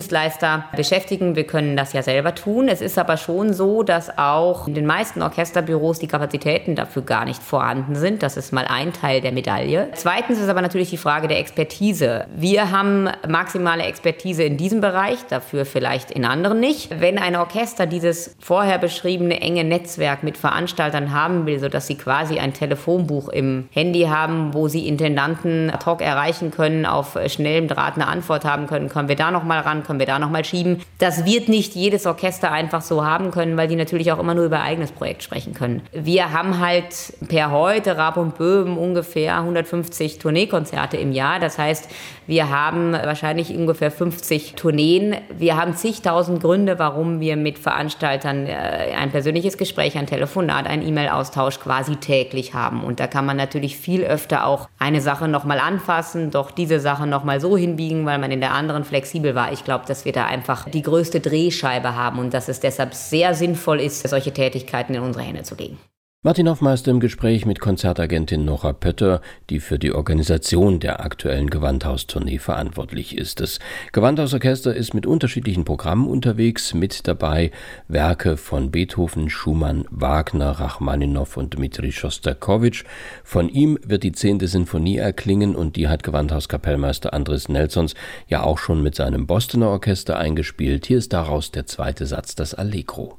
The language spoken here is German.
Dienstleister beschäftigen. Wir können das ja selber tun. Es ist aber schon so, dass auch in den meisten Orchesterbüros die Kapazitäten dafür gar nicht vorhanden sind. Das ist mal ein Teil der Medaille. Zweitens ist aber natürlich die Frage der Expertise. Wir haben maximale Expertise in diesem Bereich, dafür vielleicht in anderen nicht. Wenn ein Orchester dieses vorher beschriebene enge Netzwerk mit Veranstaltern haben will, sodass sie quasi ein Telefonbuch im Handy haben, wo sie Intendanten ad hoc erreichen können, auf schnellem Draht eine Antwort haben können, können wir da noch mal ran, können wir da noch mal schieben. Das wird nicht jedes Orchester einfach so haben können, weil die natürlich auch immer nur über ihr eigenes Projekt sprechen können. Wir haben halt per heute Raab und Böhm ungefähr 150 Tourneekonzerte im Jahr. Das heißt, wir haben wahrscheinlich ungefähr 50 Tourneen. Wir haben zigtausend Gründe, warum wir mit Veranstaltern ein persönliches Gespräch, ein Telefonat, einen E-Mail-Austausch quasi täglich haben. Und da kann man natürlich viel öfter auch eine Sache nochmal anfassen, doch diese Sache nochmal so hinbiegen, weil man in der anderen flexibel war. Ich glaube, dass wir da einfach die größte Drehscheibe haben und dass es deshalb sehr sinnvoll ist, solche Tätigkeiten in unsere Hände zu legen. Martin Hoffmeister im Gespräch mit Konzertagentin Nora Pötter, die für die Organisation der aktuellen Gewandhaustournee verantwortlich ist. Das Gewandhausorchester ist mit unterschiedlichen Programmen unterwegs, mit dabei Werke von Beethoven, Schumann, Wagner, Rachmaninow und Dmitri Schostakowitsch. Von ihm wird die 10. Sinfonie erklingen und die hat Gewandhauskapellmeister Andris Nelsons ja auch schon mit seinem Bostoner Orchester eingespielt. Hier ist daraus der zweite Satz, das Allegro.